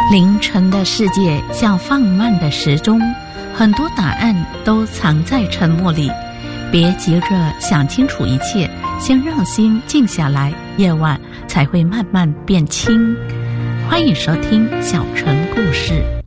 凌晨的世界像放慢的时钟，很多答案都藏在沉默里。别急着想清楚一切，先让心静下来，夜晚才会慢慢变清。欢迎收听小城故事。